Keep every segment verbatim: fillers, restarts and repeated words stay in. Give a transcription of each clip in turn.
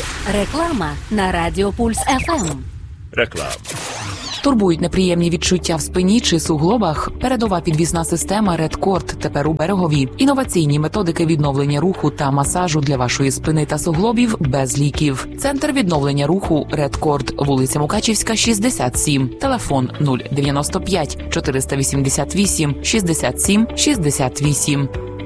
Реклама на Радіо Пульс еф ем. Реклама. Турбують неприємні відчуття в спині чи суглобах? Передова підвісна система Редкорд тепер у Берегові. Інноваційні методики відновлення руху та масажу для вашої спини та суглобів без ліків. Центр відновлення руху Редкорд, вулиця Мукачівська, шістдесят сім. Телефон нуль дев'яносто п'ять чотириста вісімдесят вісім шістдесят сім шістдесят вісім.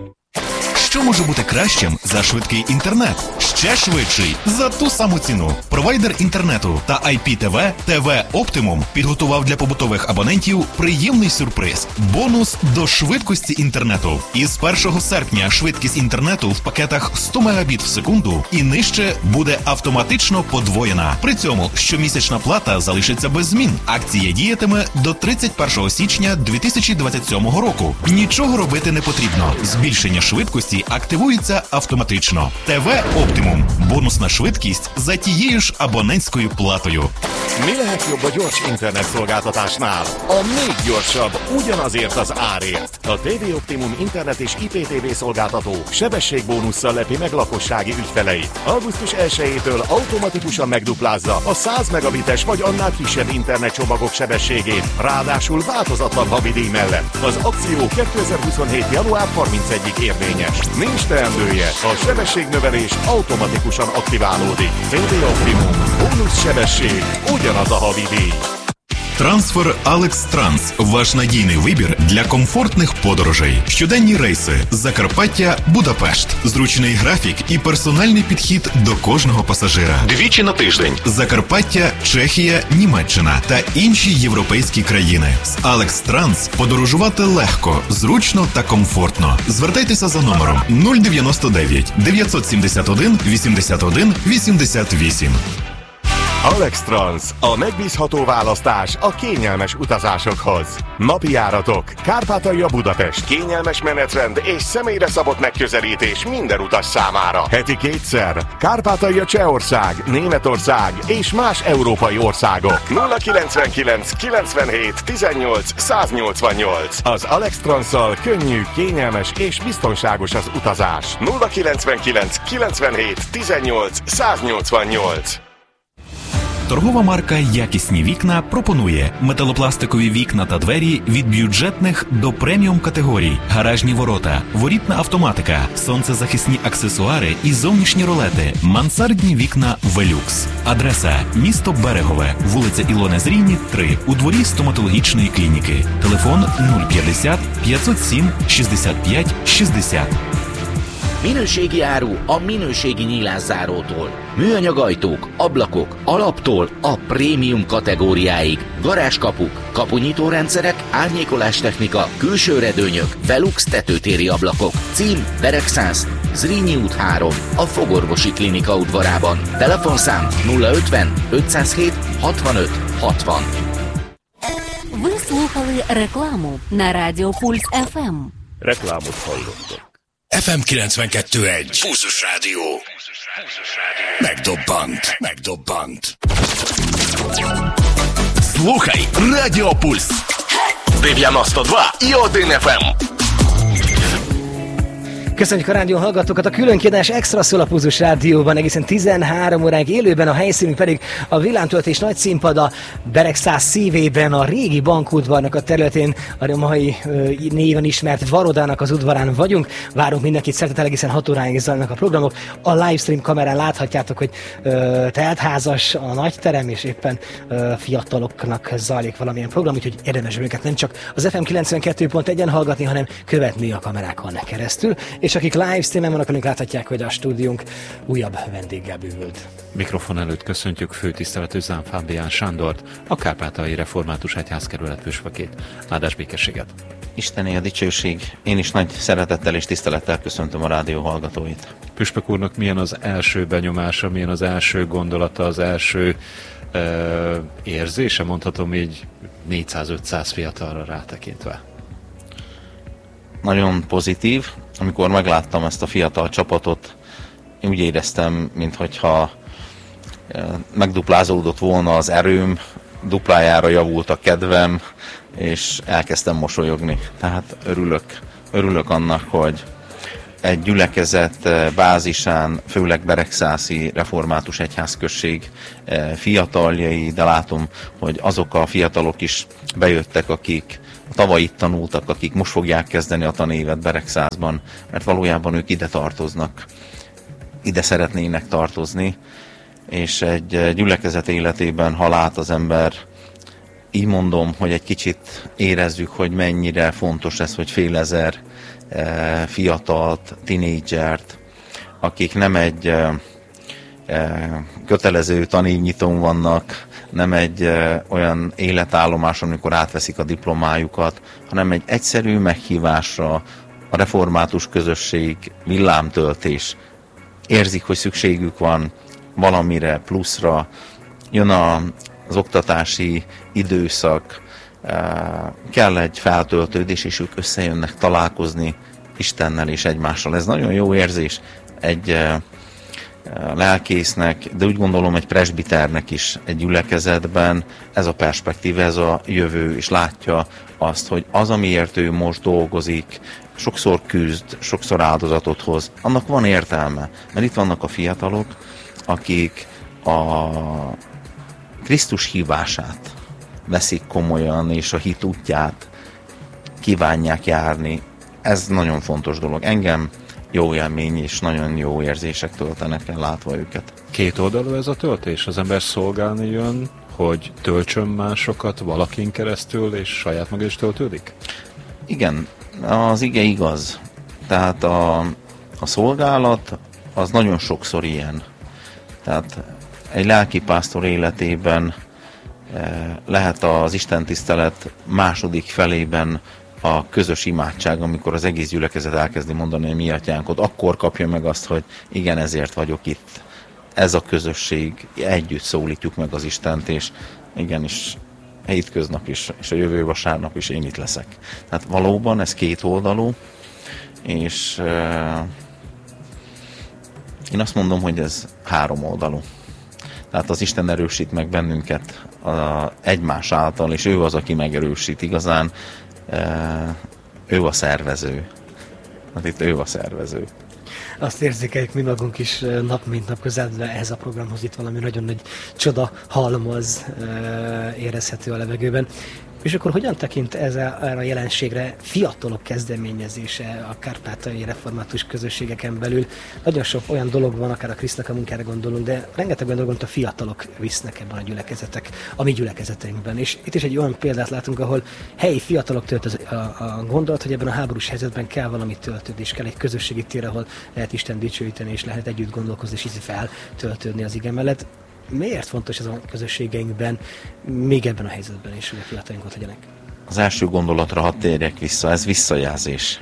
Що може бути кращим за швидкий інтернет? Ще швидший за ту саму ціну. Провайдер інтернету та ай пі ті ві ті ві Optimum підготував для побутових абонентів приємний сюрприз – бонус до швидкості інтернету. Із першого серпня швидкість інтернету в пакетах сто мегабіт в секунду і нижче буде автоматично подвоєна. При цьому щомісячна плата залишиться без змін. Акція діятиме до тридцять першого січня дві тисячі двадцять сьомого року. Нічого робити не потрібно. Збільшення швидкості активується автоматично. ті ві Optimum. Бонусна швидкість за тією ж абонентською платою. Mi lehet jobb a gyors internetszolgáltatásnál? A még gyorsabb, ugyanazért az árért. A té vé Optimum internet és i pé té vé szolgáltató sebességbónusszal lepi meg lakossági ügyfeleit. augusztus elsejétől automatikusan megduplázza a száz megabites vagy annál kisebb internetcsomagok sebességét, ráadásul változatlan havidíj mellett. Az akció kétezer-huszonhét. január harmincegyedikéig érvényes. Nincs teendője, a sebességnövelés automatikusan aktiválódik. té vé Optimum. Bónusz sebesség, ugyanaz a havidíj. Трансфер Алекс Транс – ваш надійний вибір для комфортних подорожей. Щоденні рейси Закарпаття – Будапешт. Зручний графік і персональний підхід до кожного пасажира. Двічі на тиждень Закарпаття, Чехія, Німеччина та інші європейські країни. З Алекс Транс подорожувати легко, зручно та комфортно. Звертайтеся за номером нуль дев'яносто дев'ять дев'ятсот сімдесят один вісімдесят один вісімдесят вісім. Alex Trans, a megbízható választás a kényelmes utazásokhoz. Napi járatok, Kárpátalja Budapest, kényelmes menetrend és személyre szabott megközelítés minden utas számára. Heti kétszer, Kárpátalja Csehország, Németország és más európai országok. nulla kilencvenkilenc kilencvenhét tizennyolc száznyolcvannyolc. Az Alex Transszal könnyű, kényelmes és biztonságos az utazás. nulla kilencvenkilenc kilencvenhét tizennyolc száznyolcvannyolc. Торгова марка «Якісні вікна» пропонує металопластикові вікна та двері від бюджетних до преміум категорій, гаражні ворота, ворітна автоматика, сонцезахисні аксесуари і зовнішні ролети, мансардні вікна «Велюкс». Адреса – місто Берегове, вулиця Ілони Зрійні, три, у дворі стоматологічної клініки. Телефон нуль п'ятдесят п'ятсот сім шістдесят п'ять шістдесят. Minőségi áru a minőségi nyílászárótól. Műanyag ajtók, ablakok, alaptól a prémium kategóriáig. Garázskapuk, kapunyítórendszerek, árnyékolástechnika, külső redőnyök, Velux tetőtéri ablakok. Cím Beregszász, Zrínyi út három, a Fogorvosi Klinika udvarában. Telefonszám nulla ötven ötszázhét hatvanöt hatvan. Ви слухали рекламу на Радіо Пульс еф ем. Reklámot hallottok. еф ем kilencvenkettő egy. Pulzus Rádió. Megdobbant. Megdobbant. Слухай Радіо Пульс. дев'яносто два і один еф ем. Köszönjük a rádió hallgatókat, a különkiadás extra szól a Pulzus Rádióban, egészen tizenhárom óráig élőben, a helyszínünk pedig a villámtöltés nagy színpad a Beregszász szívében, a régi bankudvarnak a területén, a mai ö, néven ismert Varodának az udvarán vagyunk. Várunk mindenkit szeretettel, egészen hat óráig zajlanak a programok. A livestream kamerán láthatjátok, hogy ö, teltházas a nagy terem, és éppen ö, fiataloknak zajlik valamilyen program, úgyhogy érdemes őket nem csak az ef em kilencvenkettő pont egyen hallgatni, hanem követni a kamerákon keresztül. És akik livestreamen vannak, önök láthatják, hogy a stúdiónk újabb vendéggel bővült. Mikrofon előtt köszöntjük főtiszteletű Zán Fábián Sándort, a Kárpátaljai Református Egyházkerület püspökét. Áldás békességet! Istené a dicsőség! Én is nagy szeretettel és tisztelettel köszöntöm a rádió hallgatóit. Püspök úrnak milyen az első benyomása, milyen az első gondolata, az első ö, érzése, mondhatom így négyszáz-ötszáz fiatalra rátekintve? Nagyon pozitív. Amikor megláttam ezt a fiatal csapatot, én úgy éreztem, minthogyha megduplázódott volna az erőm, duplájára javult a kedvem, és elkezdtem mosolyogni. Tehát örülök, örülök annak, hogy egy gyülekezet bázisán, főleg Beregszászi református egyházközség fiataljai, de látom, hogy azok a fiatalok is bejöttek, akik tavaly itt tanultak, akik most fogják kezdeni a tanévet Beregszászban, mert valójában ők ide tartoznak, ide szeretnének tartozni, és egy gyülekezet életében, ha lát az ember, így mondom, hogy egy kicsit érezzük, hogy mennyire fontos ez, hogy fél ezer fiatalt, tinédzsert, akik nem egy kötelező tanévnyitón vannak, nem egy olyan életállomáson, amikor átveszik a diplomájukat, hanem egy egyszerű meghívásra a református közösség, villámtöltés. Érzik, hogy szükségük van valamire, pluszra, jön a, az oktatási időszak, kell egy feltöltődés, és ők összejönnek találkozni Istennel és egymással. Ez nagyon jó érzés egy lelkésznek, de úgy gondolom egy presbiternek is egy gyülekezetben ez a perspektíva, ez a jövő, és látja azt, hogy az, amiért ő most dolgozik, sokszor küzd, sokszor áldozatot hoz, annak van értelme, mert itt vannak a fiatalok, akik a Krisztus hívását veszik komolyan, és a hit útját kívánják járni. Ez nagyon fontos dolog. Engem jó élmény és nagyon jó érzések töltenek el, látva őket. Két oldalú ez a töltés? Az ember szolgálni jön, hogy töltsön másokat valakin keresztül, és saját maga is töltődik? Igen, az ige igaz. Tehát a, a szolgálat az nagyon sokszor ilyen. Tehát egy lelkipásztor életében lehet az istentisztelet második felében a közös imádság, amikor az egész gyülekezet elkezdi mondani a mi atyánkot, akkor kapja meg azt, hogy igen, ezért vagyok itt. Ez a közösség, együtt szólítjuk meg az Istent, és igenis, hétköznap is, és a jövő vasárnap is én itt leszek. Tehát valóban ez két oldalú, és uh, én azt mondom, hogy ez három oldalú. Tehát az Isten erősít meg bennünket a, egymás által, és ő az, aki megerősít igazán. E, ő a szervező. Hát itt ő a szervező. Azt érzékeljük mi magunk is nap mint nap közeledve ehhez a programhoz, itt valami nagyon nagy csoda halmaz érezhető a levegőben. És akkor hogyan tekint ez a, erre a jelenségre fiatalok kezdeményezése a kárpátaljai református közösségeken belül? Nagyon sok olyan dolog van, akár a Krisztnek a munkára gondolunk, de rengeteg olyan dolgot a fiatalok visznek ebben a gyülekezetek, a mi gyülekezeteinkben. És itt is egy olyan példát látunk, ahol helyi fiatalok tölt az, a, a gondolat, hogy ebben a háborús helyzetben kell valamit töltődni, és kell egy közösségi tér, ahol lehet Isten dicsőíteni, és lehet együtt gondolkozni, és így feltöltődni az ige mellett. Miért fontos ez a közösségeinkben, még ebben a helyzetben is, hogy a fiatalink ott legyenek? Az első gondolatra hadd térjek vissza, ez visszajelzés.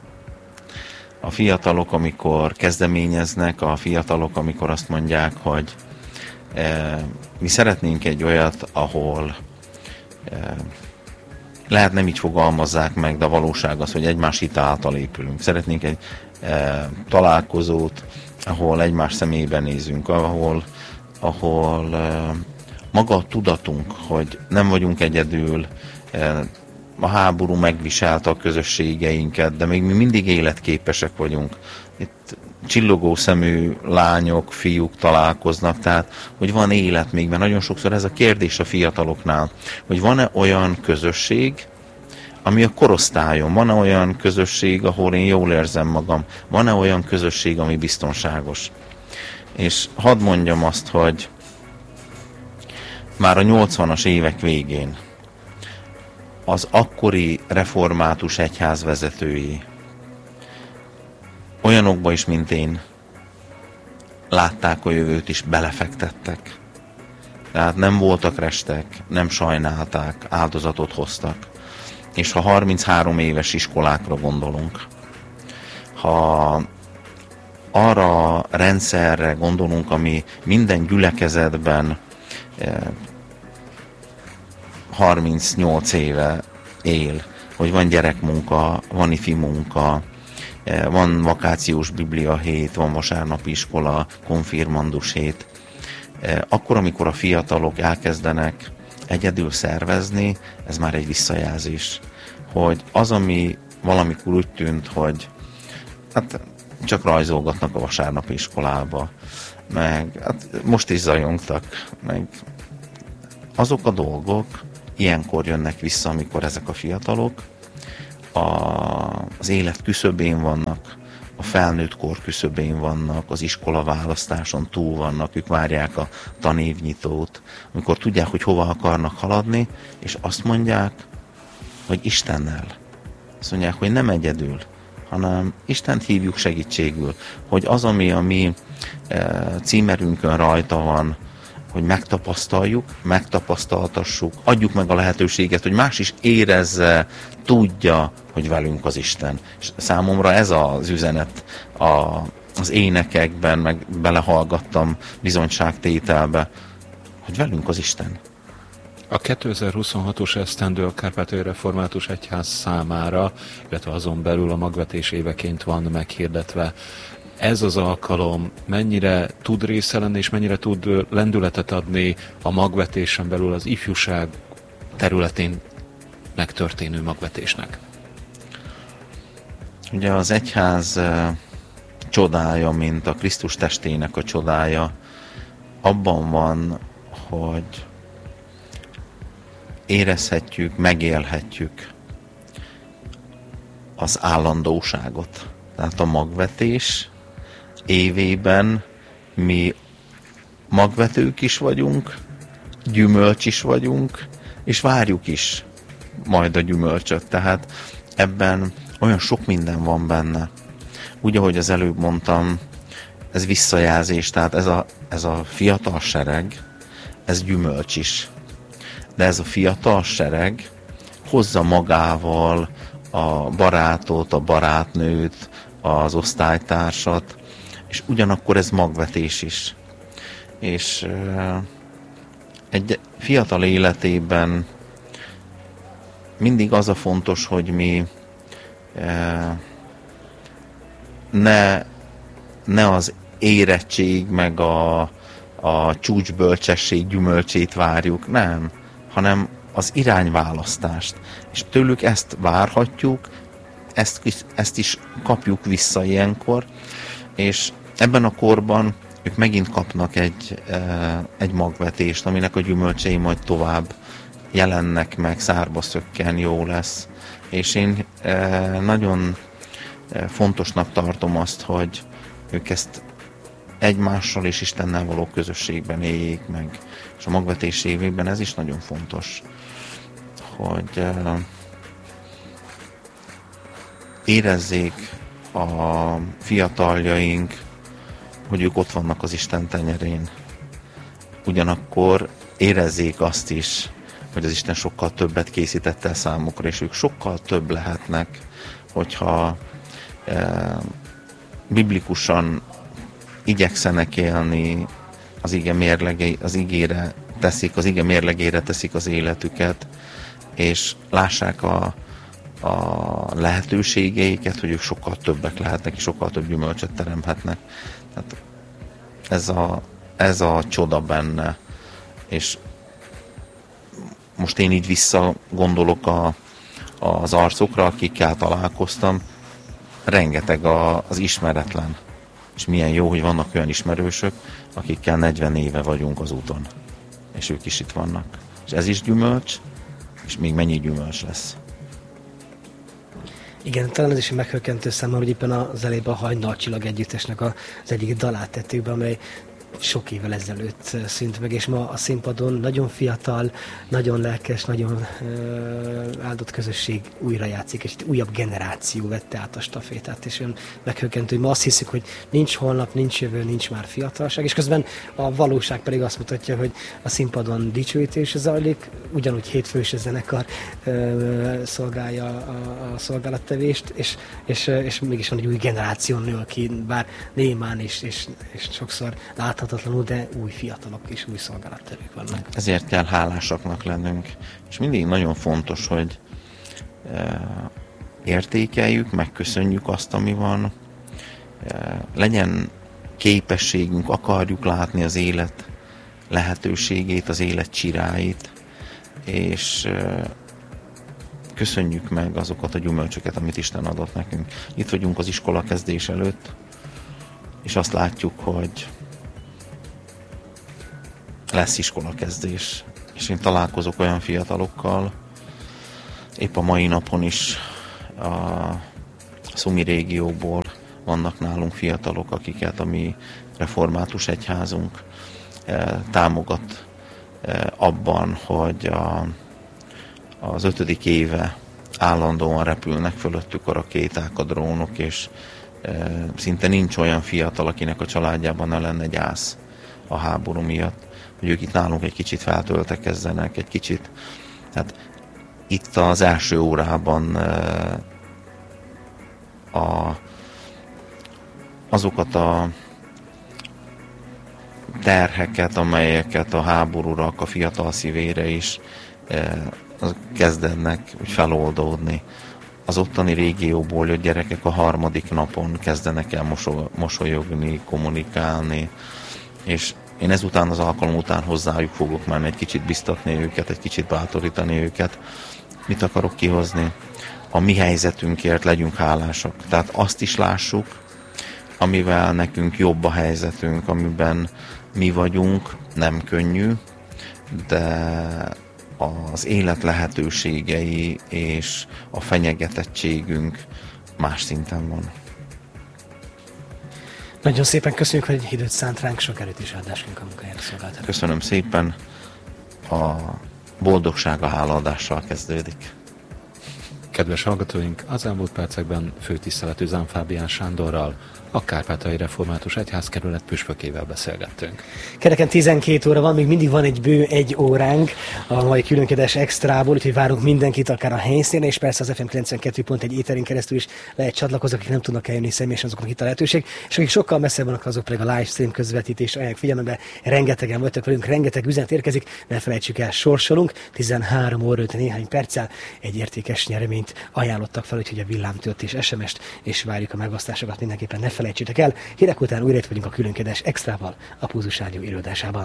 A fiatalok, amikor kezdeményeznek, a fiatalok, amikor azt mondják, hogy e, mi szeretnénk egy olyat, ahol e, lehet nem így fogalmazzák meg, de a valóság az, hogy egymás hite által épülünk. Szeretnénk egy e, találkozót, ahol egymás szemébe nézünk, ahol ahol uh, maga a tudatunk, hogy nem vagyunk egyedül, uh, a háború megviselte a közösségeinket, de még mi mindig életképesek vagyunk. Itt csillogó szemű lányok, fiúk találkoznak, tehát hogy van élet még, mert nagyon sokszor ez a kérdés a fiataloknál, hogy van-e olyan közösség, ami a korosztályon, van-e olyan közösség, ahol én jól érzem magam, van-e olyan közösség, ami biztonságos. És hadd mondjam azt, hogy már a nyolcvanas évek végén az akkori református egyház vezetői olyanokba is, mint én, látták a jövőt is, belefektettek. Tehát nem voltak restek, nem sajnálták, áldozatot hoztak. És ha harminchárom éves iskolákra gondolunk, ha arra a rendszerre gondolunk, ami minden gyülekezetben eh, harmincnyolc éve él, hogy van gyerekmunka, van ifi munka, eh, van vakációs biblia hét, van vasárnapi iskola, konfirmandus hét. Eh, akkor, amikor a fiatalok elkezdenek egyedül szervezni, ez már egy visszajelzés, hogy az, ami valamikor úgy tűnt, hogy hát csak rajzolgatnak a vasárnapi iskolába, meg hát most is zajongtak, meg azok a dolgok ilyenkor jönnek vissza, amikor ezek a fiatalok a, az élet küszöbén vannak, a felnőtt kor küszöbén vannak, az iskola választáson túl vannak, ők várják a tanévnyitót, amikor tudják, hogy hova akarnak haladni, és azt mondják, hogy Istennel. Azt mondják, hogy nem egyedül, hanem Istent hívjuk segítségül, hogy az, ami a mi e, címerünkön rajta van, hogy megtapasztaljuk, megtapasztaltassuk, adjuk meg a lehetőséget, hogy más is érezze, tudja, hogy velünk az Isten. És számomra ez az üzenet a, az énekekben, meg belehallgattam bizonyságtételbe, hogy velünk az Isten. A kétezer-huszonhatos esztendő a Kárpátaljai Református Egyház számára, illetve azon belül a magvetés éveként van meghirdetve. Ez az alkalom mennyire tud része lenni, és mennyire tud lendületet adni a magvetésen belül az ifjúság területén megtörténő magvetésnek? Ugye az egyház csodája, mint a Krisztus testének a csodája, abban van, hogy érezhetjük, megélhetjük az állandóságot. Tehát a magvetés évében mi magvetők is vagyunk, gyümölcs is vagyunk, és várjuk is majd a gyümölcsöt. Tehát ebben olyan sok minden van benne. Úgy, ahogy az előbb mondtam, ez visszajelzés, tehát ez a, ez a fiatal sereg, ez gyümölcs is. De ez a fiatal sereg hozza magával a barátot, a barátnőt, az osztálytársat, és ugyanakkor ez magvetés is. És egy fiatal életében mindig az a fontos, hogy mi ne, ne az érettség, meg a, a csúcsbölcsesség gyümölcsét várjuk, nem, hanem az irányválasztást. És tőlük ezt várhatjuk, ezt, ezt is kapjuk vissza ilyenkor, és ebben a korban ők megint kapnak egy, egy magvetést, aminek a gyümölcsei majd tovább jelennek meg, szárba szökken, jó lesz. És én nagyon fontosnak tartom azt, hogy ők ezt egymással és Istennel való közösségben éljék meg. És a magvetés évében ez is nagyon fontos, hogy érezzék a fiataljaink, hogy ők ott vannak az Isten tenyerén. Ugyanakkor érezzék azt is, hogy az Isten sokkal többet készített el számukra, és ők sokkal több lehetnek, hogyha e, biblikusan igyekszenek élni, az ige mérlegei, az igére teszik, az ige mérlegére teszik az életüket, és lássák a, a lehetőségeiket, hogy ők sokkal többek lehetnek, és sokkal több gyümölcsöt teremthetnek. Tehát ez a, ez a csoda benne. És most én így visszagondolok a, az arcokra, akikkel találkoztam, rengeteg a, az ismeretlen. És milyen jó, hogy vannak olyan ismerősök, akikkel negyven éve vagyunk az úton. És ők is itt vannak. És ez is gyümölcs, és még mennyi gyümölcs lesz. Igen, talán ez is meghökkentő számomra, hogy éppen az elejében a Hajnalcsillag együttesnek az egyik dalát tettük be, amely sok évvel ezelőtt szűnt meg, és ma a színpadon nagyon fiatal, nagyon lelkes, nagyon uh, áldott közösség újra játszik, és egy újabb generáció vette át a stafétát, és olyan meghökkentő, hogy ma azt hiszük, hogy nincs holnap, nincs jövő, nincs már fiatalság, és közben a valóság pedig azt mutatja, hogy a színpadon dicsőítés zajlik, ugyanúgy hétfős zenekar uh, szolgálja a, a szolgálattevést, és, és, és mégis van egy új generáció nő, ki bár némán és, és, és sokszor láthatatlanul, de új fiatalok és új szolgálattevők vannak. Ezért kell hálásaknak lennünk, és mindig nagyon fontos, hogy e, értékeljük, megköszönjük azt, ami van, e, legyen képességünk, akarjuk látni az élet lehetőségét, az élet csiráit, és e, köszönjük meg azokat a gyümölcsöket, amit Isten adott nekünk. Itt vagyunk az iskola kezdés előtt, és azt látjuk, hogy lesz iskolakezdés. És én találkozok olyan fiatalokkal, épp a mai napon is a Szumi régióból vannak nálunk fiatalok, akiket a mi református egyházunk támogat abban, hogy a, az ötödik éve állandóan repülnek fölöttük a rakéták, a drónok, és szinte nincs olyan fiatal, akinek a családjában ne lenne gyász a háború miatt, hogy ők itt nálunk egy kicsit feltöltekezzenek, egy kicsit. Tehát itt az első órában a, azokat a terheket, amelyeket a háború rak a fiatal szívére is kezdenek úgy feloldódni. Az ottani régióból jött gyerekek a harmadik napon kezdenek el mosolyogni, kommunikálni, és én ezután az alkalom után hozzájuk fogok menni, egy kicsit biztatni őket, egy kicsit bátorítani őket. Mit akarok kihozni? A mi helyzetünkért legyünk hálásak. Tehát azt is lássuk, amivel nekünk jobb a helyzetünk, amiben mi vagyunk, nem könnyű, de az élet lehetőségei és a fenyegetettségünk más szinten van. Nagyon szépen köszönjük, hogy időt szánt ránk, sok erőt és áldásunk a munkájára szolgáltatók. Köszönöm szépen. A boldogság a hálaadással kezdődik. Kedves hallgatóink, az elmúlt percekben főtiszteletű Zán Fábián Sándorral, a Kárpátaljai Református Egyházkerület püspökével beszélgettünk. Kereken tizenkét óra van, még mindig van egy bő egy óránk a mai különkiadás extrából, úgyhogy várunk mindenkit, akár a helyszínen, és persze az ef em kilencvenkettő pont egy éterén keresztül is lehet csatlakozni, akik nem tudnak eljönni személyesen, azoknak itt a lehetőség, és akik sokkal messzebb vannak, azok pedig a livestream közvetítést ajánlják figyelmebe. Rengetegen voltak velünk, rengeteg üzenet érkezik, ne felejtsük el, sorsolunk, tizenhárom óra öt néhány perccel egy értékes nyereményt ajánlottak fel, úgyhogy a villámtört és es em est, és várjuk a megosztásokat mindenképpen, ne felejtsétek el. Hírek után újra itt vagyunk a különkiadás extrával a Pulzus Rádió irodásában.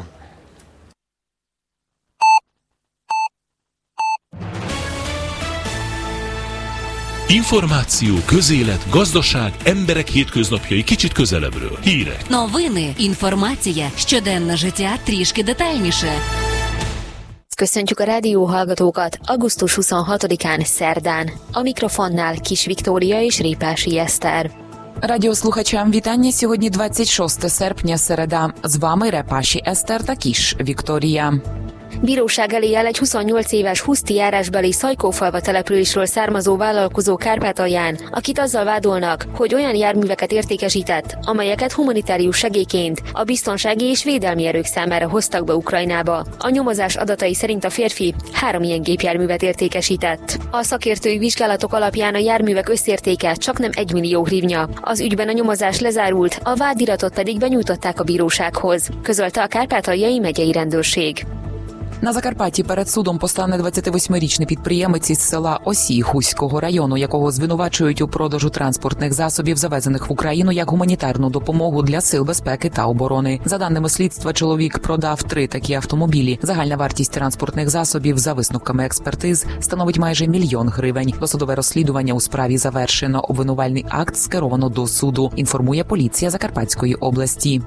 Információ, közélet, gazdaság, emberek hétköznapjai kicsit közelebbről. Hírek. Новини, інформація, щоденне життя трішки детальніше. Köszöntjük a rádió hallgatókat augusztus huszonhatodikán szerdán. A mikrofonnál Kis Viktória és Répási Eszter. Радіослухачам вітання. Сьогодні двадцять шостого серпня, середа. З вами Репаші Eszter та Kis Viktória. Bíróság elé áll egy huszonnyolc éves Huszti járásbeli Szajkófalva településről származó vállalkozó Kárpátalján, akit azzal vádolnak, hogy olyan járműveket értékesített, amelyeket humanitárius segélyként a biztonsági és védelmi erők számára hoztak be Ukrajnába. A nyomozás adatai szerint a férfi három ilyen gépjárművet értékesített. A szakértői vizsgálatok alapján a járművek összértéke csaknem egy millió hrivnya. Az ügyben a nyomozás lezárult, a vádiratot pedig benyújtották a bírósághoz, közölte a Kárpátaljai megyei rendőrség. На Закарпатті перед судом постане двадцятивосьмирічний підприємець із села Осій Хуського району, якого звинувачують у продажу транспортних засобів, завезених в Україну як гуманітарну допомогу для сил безпеки та оборони. За даними слідства, чоловік продав три такі автомобілі. Загальна вартість транспортних засобів за висновками експертиз становить майже мільйон гривень. Досудове розслідування у справі завершено. Обвинувальний акт скеровано до суду, інформує поліція Закарпатської області.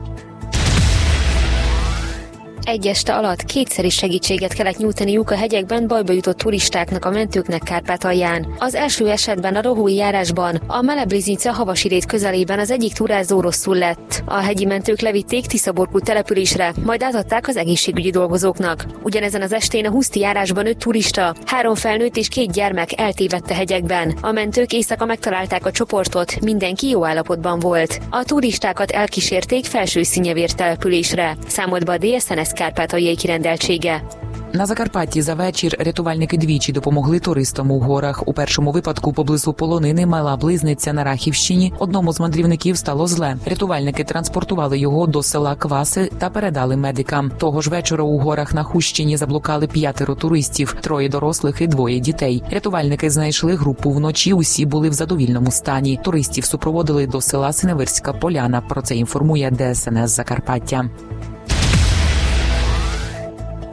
Egy este alatt kétszeri segítséget kellett nyújtaniuk a hegyekben bajba jutott turistáknak a mentőknek Kárpátalján. Az első esetben a Rohói járásban, a Melebliznica Havasirét közelében az egyik túrázó rosszul lett. A hegyi mentők levitték Tiszaborkú településre, majd átadták az egészségügyi dolgozóknak. Ugyanezen az estén a Huszti járásban öt turista, három felnőtt és két gyermek eltévedt a hegyekben. A mentők éjszaka megtalálták a csoportot, mindenki jó állapotban volt. A turistákat elkísérték Felső-Színyevér településre, számolt be a dé es en es Kárpátaljai kirendeltsége. На Закарпатті за вечір рятувальники двічі допомогли туристам у горах. У першому випадку поблизу полонини Мала Близниця на Рахівщині одному з мандрівників стало зле. Рятувальники транспортували його до села Кваси та передали медикам. Того ж вечора у горах на Хущині заблукали п'ятеро туристів, троє дорослих і двоє дітей. Рятувальники знайшли групу вночі, усі були в задовільному стані. Туристів супроводили до села Синевирська Поляна. Про це інформує дé es en es Закарпаття.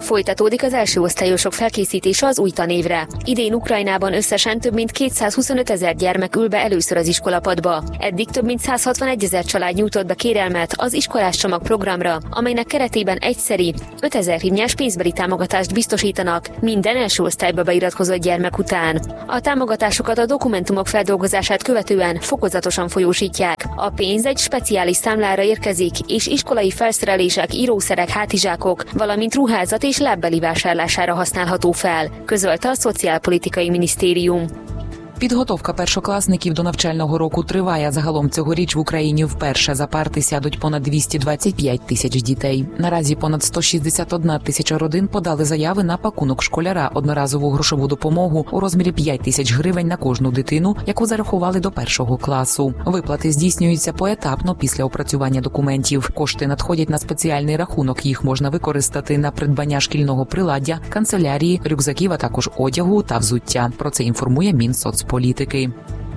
Folytatódik az első osztályosok felkészítése az új tanévre. Idén Ukrajnában összesen több mint kétszázhuszonöt ezer gyermek ül be először az iskolapadba. Eddig több mint száz hatvanegy ezer család nyújtott be kérelmet az iskolás csomag programra, amelynek keretében egyszeri ötezer hívnyás pénzbeli támogatást biztosítanak minden első osztályba beiratkozott gyermek után. A támogatásokat a dokumentumok feldolgozását követően fokozatosan folyósítják. A pénz egy speciális számlára érkezik, és iskolai felszerelések, írószerek, hátizsákok, valamint ruházat és lábbeli vásárlására használható fel, közölte a Szociálpolitikai Minisztérium. Підготовка першокласників до навчального року триває. Загалом цьогоріч в Україні вперше за парти сядуть понад двісті двадцять п'ять тисяч дітей. Наразі понад сто шістдесят одна тисяча родин подали заяви на пакунок школяра, одноразову грошову допомогу у розмірі п'ять тисяч гривень на кожну дитину, яку зарахували до першого класу. Виплати здійснюються поетапно після опрацювання документів. Кошти надходять на спеціальний рахунок, їх можна використати на придбання шкільного приладдя, канцелярії, рюкзаків, а також одягу та взуття. Про це інформує Мінсоцполітики.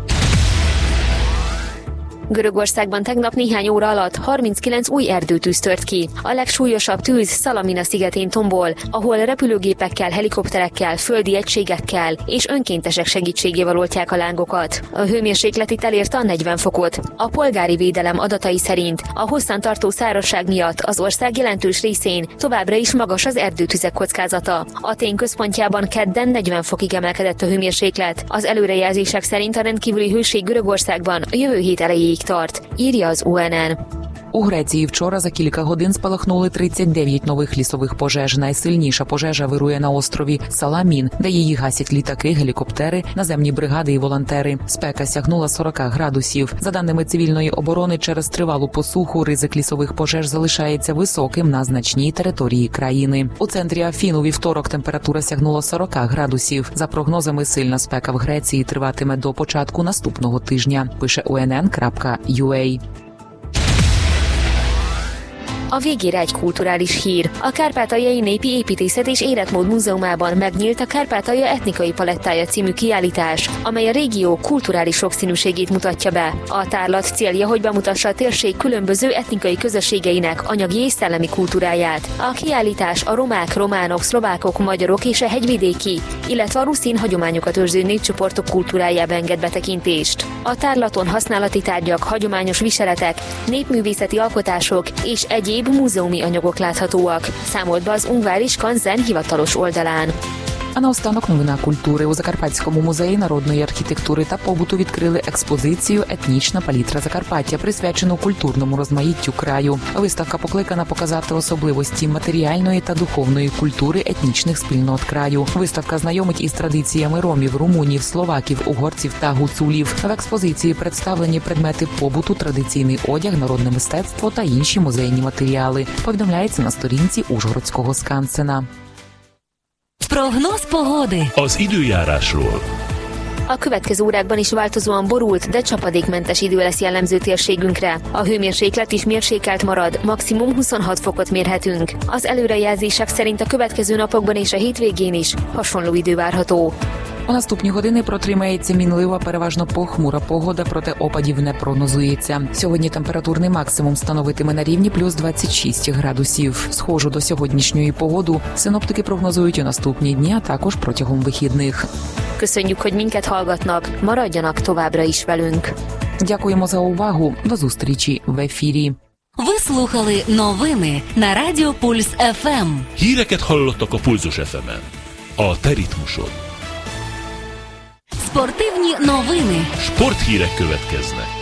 Görögországban tegnap néhány óra alatt harminckilenc új erdőtűz tört ki. A legsúlyosabb tűz Salamina szigetén tombol, ahol repülőgépekkel, helikopterekkel, földi egységekkel és önkéntesek segítségével oltják a lángokat. A hőmérséklet itt elérte a negyven fokot. A polgári védelem adatai szerint a hosszantartó szárazság miatt az ország jelentős részén továbbra is magas az erdőtüzek kockázata. Atén központjában kedden negyven fokig emelkedett a hőmérséklet. Az előrejelzések szerint a rendkívüli hőség Görögországban a jövő hét elejéig tart, írja az у ен ен. У Греції вчора за кілька годин спалахнули тридцять дев'ять нових лісових пожеж. Найсильніша пожежа вирує на острові Саламін, де її гасять літаки, гелікоптери, наземні бригади і волонтери. Спека сягнула сорок градусів. За даними цивільної оборони, через тривалу посуху ризик лісових пожеж залишається високим на значній території країни. У центрі Афін у вівторок температура сягнула сорок градусів. За прогнозами, сильна спека в Греції триватиме до початку наступного тижня, пише у ен ен крапка ю ей. A végére egy kulturális hír. A Kárpátaljai Népi Építészet és Életmód Múzeumában megnyílt a Kárpátalja etnikai palettája című kiállítás, amely a régió kulturális sokszínűségét mutatja be. A tárlat célja, hogy bemutassa a térség különböző etnikai közösségeinek anyagi és szellemi kultúráját. A kiállítás a romák, románok, szlovákok, magyarok és a hegyvidéki, illetve a ruszin hagyományokat őrző népcsoportok kultúrájába enged betekintést. A tárlaton használati tárgyak, hagyományos viseletek, népművészeti alkotások és egyéb múzeumi anyagok láthatóak, számolt be az Ungvári Skanzen hivatalos oldalán. А наостанок новина культури. У Закарпатському музеї народної архітектури та побуту відкрили експозицію «Етнічна палітра Закарпаття», присвячену культурному розмаїттю краю. Виставка покликана показати особливості матеріальної та духовної культури етнічних спільнот краю. Виставка знайомить із традиціями ромів, румунів, словаків, угорців та гуцулів. В експозиції представлені предмети побуту, традиційний одяг, народне мистецтво та інші музейні матеріали. Повідомляється на сторінці Ужгородського Скансена. Прогноz pogody. Az időjárásról. A következő órákban is változóan borult, de csapadékmentes idő lesz jellemző térségünkre. A hőmérséklet is mérsékelt marad, maximum huszonhat fokot mérhetünk. Az előrejelzések szerint a következő napokban és a hétvégén is hasonló idő várható. У наступні години протримається мінлива, переважно похмура погода, проте опадів не прогнозується. Сьогодні температурний максимум становитиме на рівні плюс двадцять шість градусів. Схожу до сьогоднішньої погоду синоптики прогнозують у наступні дні, а також протягом вихідних. Köszönjük, hogy minket hallgatnak, maradjanak továbbra is velünk. Дякуємо за увагу. До зустрічі в ефірі. Ви слухали новини на Радіо Пульс еф ем. Híreket hallottak a Pulzus еф ем-en. A te ritmusod. Спортивні новини. Sporthírek következnek.